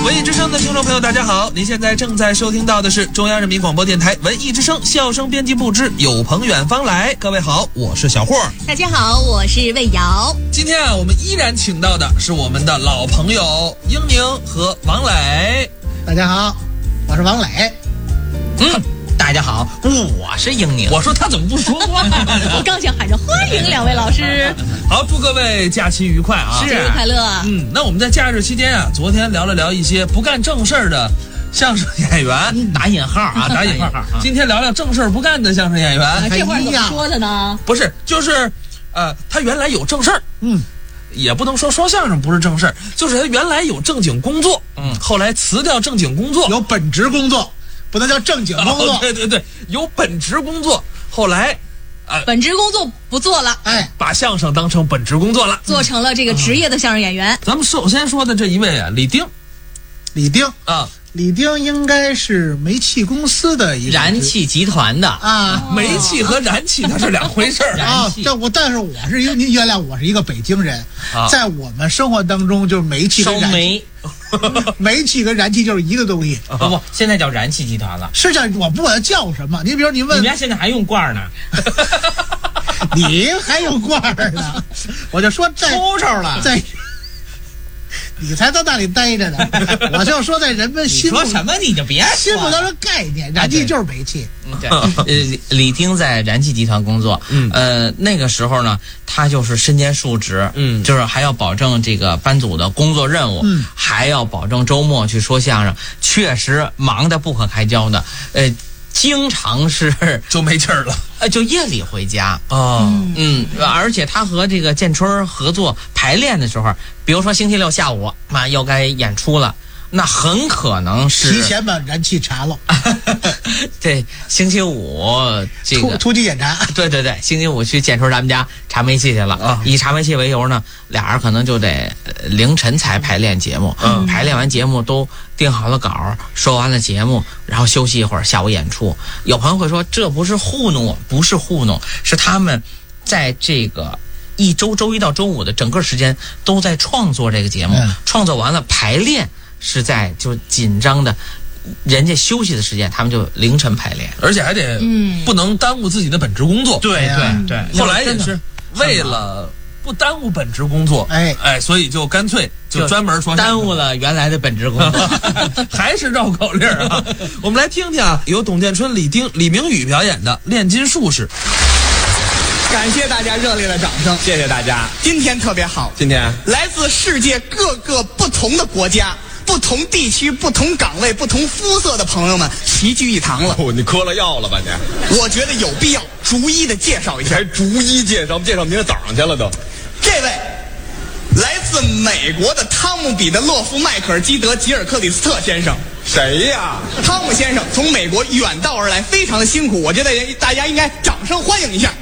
文艺之声的听众朋友，大家好！您现在正在收听到的是中央人民广播电台文艺之声笑声编辑部之有朋远方来。各位好，我是小霍。 大家好，我是魏瑶。 今天我们依然请到的是我们的老朋友英宁和王磊。 大家好，我是王磊。 大家好，我是英宁。 我说他怎么不说话呢？ 我刚想喊着欢迎两位老师。 好，祝各位假期愉快啊！ 节日快乐。 那我们在假日期间啊，昨天聊了聊一些不干正事儿的相声演员， 打引号啊， 打引号。今天聊聊正事儿不干的相声演员。 这话怎么说的呢？ 不是，就是他原来有正事儿，也不能说相声不是正事儿，就是他原来有正经工作，后来辞掉正经工作， 有本职工作，不能叫正经工作。 对，有本职工作，后来本职工作不做了， 把相声当成本职工作了， 做成了这个职业的相声演员。 咱们首先说的这一位啊，李丁啊。 李丁应该是煤气公司的一个燃气集团的啊， 煤气和燃气它是两回事儿啊。但是我是因为您原谅我是一个北京人，在我们生活当中就是煤气跟燃气，煤气跟燃气就是一个东西。 不，现在叫燃气集团了。 是叫我不管它叫什么，你比如你问， 你们家现在还用罐呢？ 你还有罐呢？我就说在抽了， 在。你才在那里待着呢，我就说在人们心目， 你说什么你就别说心目当中概念，燃气就是煤气。 对，李丁在燃气集团工作，那个时候呢，他就是身兼数职，就是还要保证这个班组的工作任务，还要保证周末去说相声，确实忙得不可开交的，经常是就没气儿了， 就夜里回家而且他和这个建春合作排练的时候，比如说星期六下午又该演出了，那很可能是提前把燃气查了。 对，星期五这个突击检查。 对，星期五去建春他们家查煤气去了以查煤气为由呢，俩人可能就得凌晨才排练节目，排练完节目都定好了稿，说完了节目，然后休息一会儿，下午演出。有朋友会说这不是糊弄我，不是糊弄，是他们在这个一周周一到周五的整个时间都在创作这个节目，创作完了排练是在就紧张的人家休息的时间，他们就凌晨排练， 而且还得不能耽误自己的本职工作。 对， 后来也是为了不耽误本职工作，所以就干脆就专门说耽误了原来的本职工作， 还是绕口令啊。我们来听听啊，由董建春、李丁、李明宇表演的《炼金术士》。 感谢大家热烈的掌声， 谢谢大家。 今天特别好， 今天来自世界各个不同的国家、不同地区、不同岗位、不同肤色的朋友们齐聚一堂了。 你嗑了药了吧你？ 我觉得有必要逐一的介绍一下。 还逐一介绍明天早上去了都。 这位来自美国的汤姆·彼得洛夫·迈克尔基德·吉尔克里斯特先生。 谁呀？ 汤姆先生从美国远道而来，非常的辛苦，我觉得大家应该掌声欢迎一下。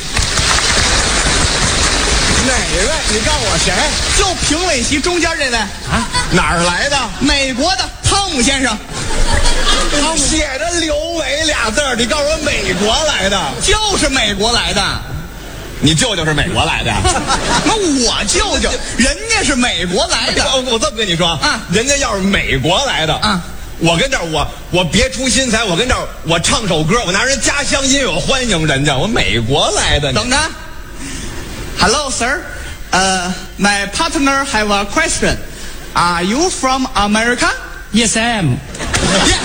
哪位？你告诉我谁？ 就评委席中间这位啊？哪儿来的？ 美国的汤姆先生。 写着刘伟俩字儿，你告诉我美国来的？ 就是美国来的。 你舅舅是美国来的？ 那我舅舅人家是美国来的。 我这么跟你说人家要是美国来的我跟这儿我别出心裁，我跟这儿我唱首歌，我拿人家乡音乐我欢迎人家，我美国来的。 等着。Hello, sir. My partner have a question. Are you from America? Yes, I am. Yes.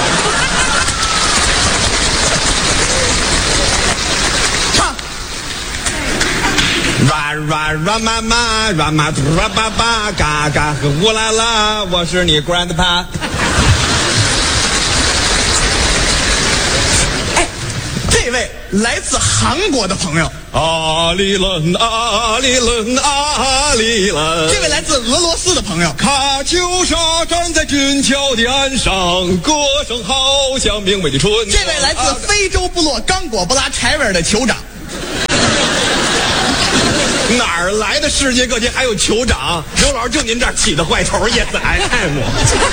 唱。 Ra ma ma ra ma ra ba ba ga ga 和乌拉拉，我是你 grandpa。 这位来自韩国的朋友， 阿里伦阿里伦阿里伦。 这位来自俄罗斯的朋友， 卡秋莎站在俊俏的岸上，歌声好像明媚的春。 这位来自非洲部落刚果布拉柴维尔的酋长。 哪儿来的世界各地还有酋长？刘老师就您这儿起的坏头也在爱慕。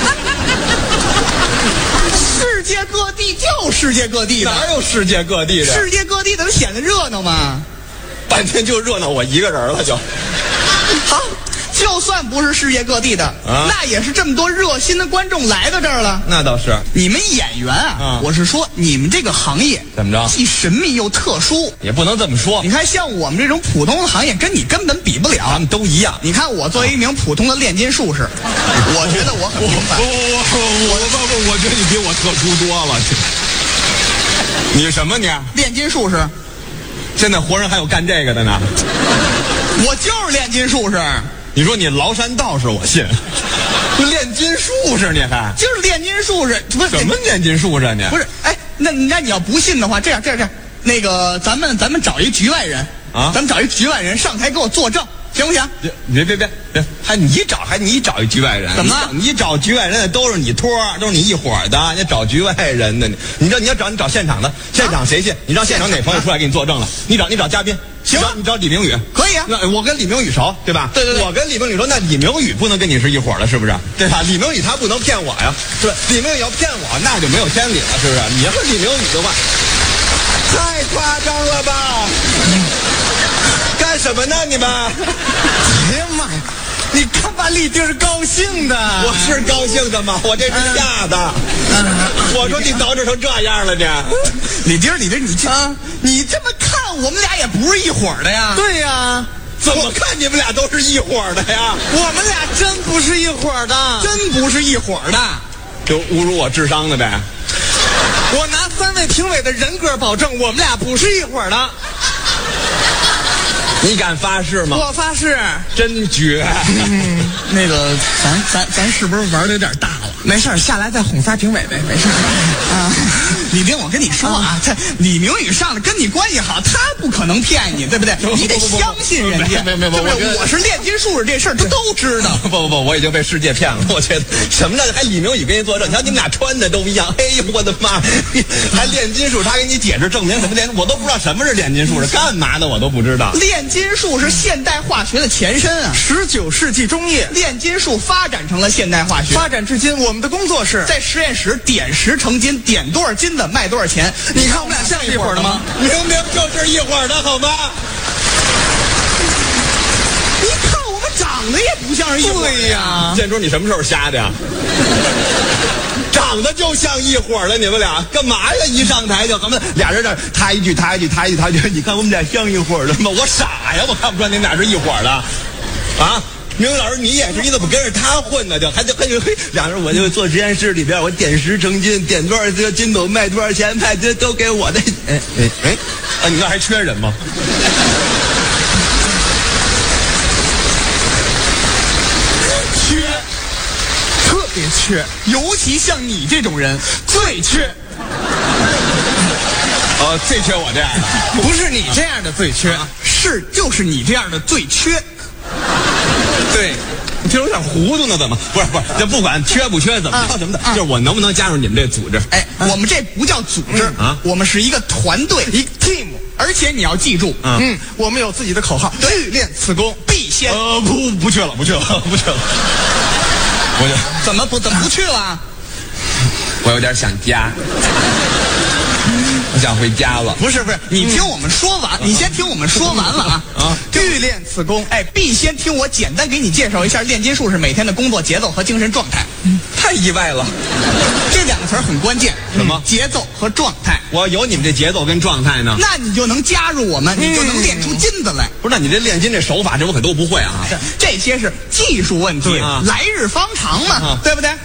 世界各地就世界各地的， 哪有世界各地的？ 世界各地的显得热闹吗？ 半天就热闹我一个人了就。 好， 就算不是世界各地的，那也是这么多热心的观众来到这儿了。 那倒是。 你们演员啊，我是说你们这个行业怎么着， 既神秘又特殊， 也不能这么说。 你看，像我们这种普通的行业，跟你根本比不了。 咱们都一样。 你看，我作为一名普通的炼金术士，我觉得我很平凡。 我觉得你比我特殊多了。你什么你？ 炼金术士。 现在活人还有干这个的呢。 我就是炼金术士。 你说你崂山道士，我信。炼金术士你还？ 就是炼金术士，不是什么炼金术士你？ 不是，哎，那你要不信的话，这样，那个咱们找一局外人啊，咱们找一局外人上台给我作证，行不行？ 别，还你找一局外人？ 怎么了？ 你找局外人都是你托，都是你一伙的，你找局外人的，你要找现场的，现场谁信？你让现场哪朋友出来给你作证了？你找嘉宾。 行， 你找李明宇可以啊。 那我跟李明宇熟，对吧？ 对。 我跟李明宇熟，那李明宇不能跟你是一伙的，是不是？对吧？李明宇他不能骗我呀，是吧？李明宇要骗我，那就没有天理了，是不是？你要是李明宇的话，太夸张了吧？干什么呢你们？ 哎呀妈呀！你看把李丁是高兴的， 我是高兴的吗？我这是吓的。我说你捯饬成这样了呢？ 李丁，你这么看，我们俩也不是一伙的呀。 对呀， 怎么看你们俩都是一伙的呀？ 我们俩真不是一伙的，真不是一伙的， 就侮辱我智商的呗。 我拿3位评委的人格保证，我们俩不是一伙的。 你敢发誓吗？ 我发誓。 真绝。 那个，咱是不是玩的有点大了？没事，下来再哄仨评委呗，没事。啊，李丁，我跟你说啊，这李明宇上来跟你关系好，他不可能骗你，对不对？你得相信人家， 没， 对不对？我是炼金术士这事儿，他都知道。 不，我已经被世界骗了。我觉得什么呢？还李明宇给你作证，你看你们俩穿的都一样。哎呦，我的妈！还炼金术，他给你解释证明什么炼？我都不知道什么是炼金术是干嘛的，我都不知道。 炼金术是现代化学的前身啊。19世纪中叶，炼金术发展成了现代化学。发展至今，我们的工作是在实验室点石成金，点多少斤的卖多少钱。你看我们俩像一伙的吗？ 明明就是一伙的，好吗？ 你看我们长得也不像是一伙的。 对呀，建叔，你什么时候瞎的呀？长得就像一伙的，你们俩干嘛呀？一上台就咱们俩人这他一句，你看我们俩像一伙的吗？我傻呀，我看不出来你们俩是一伙的啊！明明老师，你也是，你怎么跟着他混呢？还俩人，我就坐实验室里边，我点石成金，点多少个金斗卖多少钱，卖这都给我的。你那还缺人吗？ 特别缺，尤其像你这种人最缺。 最缺我这样的， 不是你这样的最缺，就是你这样的最缺。 对，你听着有点糊涂呢，怎么？不是，这不管缺不缺，怎么叫什么的，就是我能不能加入你们这组织？ 哎，我们这不叫组织啊，我们是一个团队，一个 team。而且你要记住，我们有自己的口号：欲练此功，必先。 不去了。 怎么不去了？ 我有点想家。我想回家了。 不是，你听我们说完，你先听我们说完了啊！欲练此功，必先听我简单给你介绍一下炼金术士每天的工作节奏和精神状态。 太意外了， 这2个词很关键。 什么？ 节奏和状态。 我有你们这节奏跟状态呢， 那你就能加入我们，你就能练出金子来。 不是，那你这炼金这手法，这我可都不会啊。 这些是技术问题，来日方长嘛，对不对？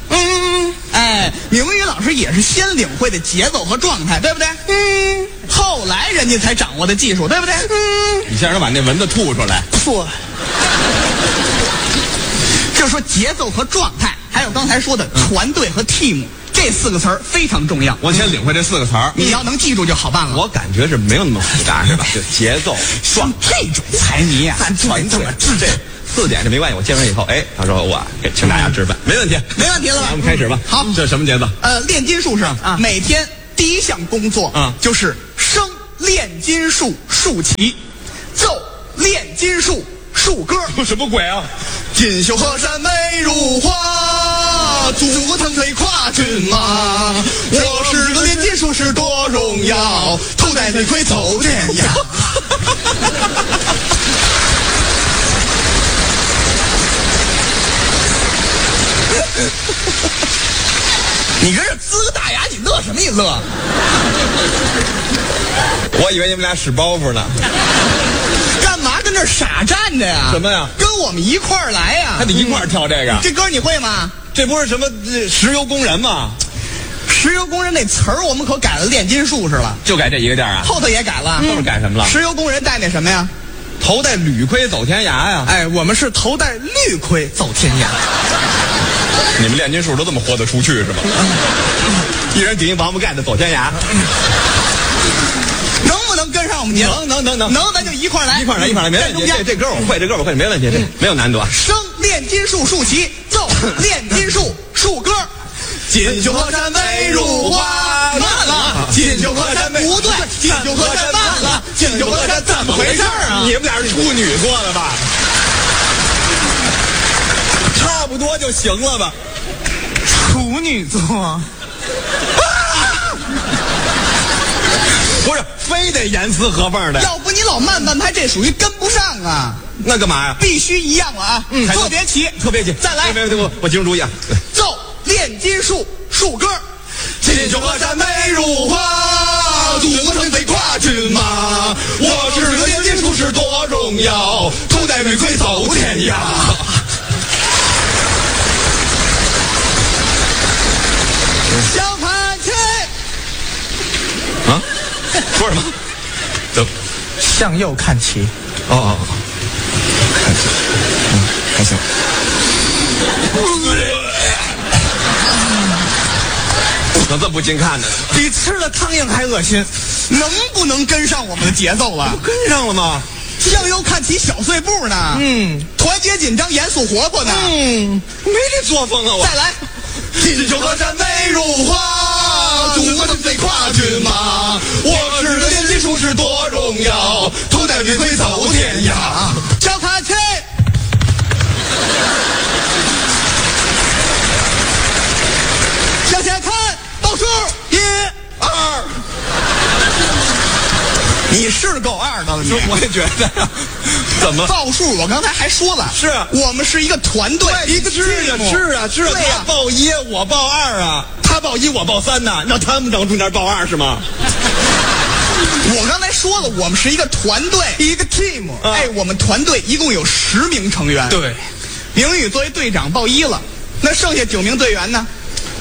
明宇老师也是先领会的节奏和状态，对不对？后来人家才掌握的技术，对不对？ 你现在把那蚊子吐出来。 不，就说节奏和状态，还有刚才说的团队和 team，这4个词儿非常重要。 我先领会这4个词儿， 你要能记住就好办了。 我感觉是没有那么复杂，是吧？就节奏、 像这种才迷啊，咱团队这4点是没关系。我见完以后，他说我请大家吃饭，没问题了吧？我们开始吧。 好， 这是什么节奏？ 炼金术士每天第一项工作就是升炼金术竖旗，奏炼金术竖歌。 什么鬼啊？ 锦绣河山美如画，祖国腾飞跨骏马。我是个炼金术士多荣耀，头戴玫瑰走天涯。 你跟这呲个大牙，你乐什么？你乐？ 我以为你们俩使包袱呢。 干嘛跟这儿傻站着呀？ 什么呀？ 跟我们一块儿来呀！ 还得一块儿跳这个。 这歌你会吗？ 这不是什么石油工人吗？ 石油工人那词儿我们可改了炼金术士了， 就改这一个调啊？ 后头也改了。 后头改什么了？ 石油工人戴那什么呀？ 头戴铝盔走天涯呀！ 哎，我们是头戴绿盔走天涯。 你们炼金术都这么豁得出去是吧？一人顶一王八盖子走天涯。 能不能跟上我们节奏？能，咱就一块儿来， 一块儿来，没问题。这歌我会，没问题，这没有难度。 升炼金术竖旗，奏炼金术数歌。锦绣河山美如画，慢了。锦绣河山不对，锦绣河山慢了。锦绣河山怎么回事啊？ 你们俩是处女座的吧？差不多就行了吧？ 处女座。 不是，非得严丝合缝的。 要不你老慢半拍，这属于跟不上啊。 那干嘛呀？ 必须一样了啊！特别齐，再来。 我集中注意啊。 奏炼金术数歌。 锦绣河山美如画，祖国腾飞跨骏马。我知个炼金术士多荣耀，头戴绿盔走天涯。 小盘棋。 啊？说什么？走， 向右看齐。 哦，看齐，还行。怎么这么不禁看呢？ 比吃了苍蝇还恶心。能不能跟上我们的节奏了？ 跟上了吗？ 向右看齐，小碎步呢。团结紧张，严肃活泼呢。 没这作风啊！我再来。锦绣河山美如画，祖国腾飞跨骏马。我知个炼金术士多荣耀，头戴绿盔走天涯。小卡切。向前看，报数，1、2。你是够二的了，你我也觉得。怎么报数？我刚才还说了， 是我们是一个团队，一个 team。 是啊，他报1，我报2啊。他报1，我报3呢。让他们整中间报2是吗？ 我刚才说了，我们是一个团队，一个 team。哎，我们团队一共有10名成员。 对， 明宇作为队长报1了，那剩下9名队员呢？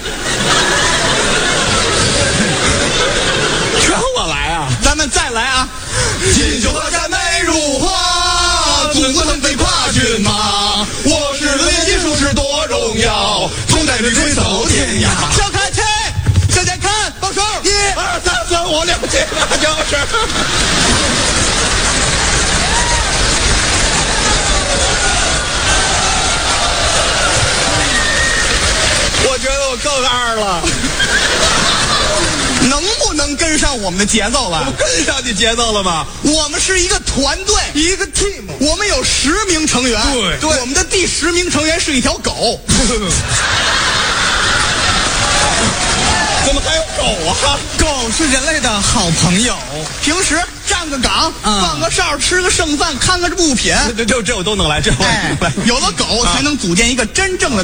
全我来啊！ 咱们再来啊！锦绣河山美如画，祖国腾飞跨骏马。我是个炼金术士多荣耀，头戴绿盔走天涯。小看齐，向前看，报数，1、2、3、4、5、6、7、8、9、10。 我觉得我更二了。 能不能跟上我们的节奏了？ 跟上你节奏了吗？ 我们是一个团队，一个 team。我们有10名成员。对，我们的第10名成员是一条狗。 怎么还有狗啊？ 狗是人类的好朋友。平时站个岗，放个哨，吃个剩饭，看个物品。 这我都能来，这我能来。 有了狗，才能组建一个真正的